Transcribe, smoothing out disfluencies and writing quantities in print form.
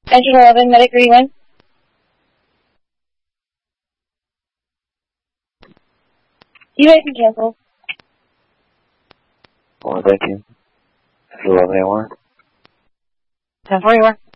Engine 11, medic green. You guys can cancel. Well, thank you. 11 AOR. 10-4 AOR.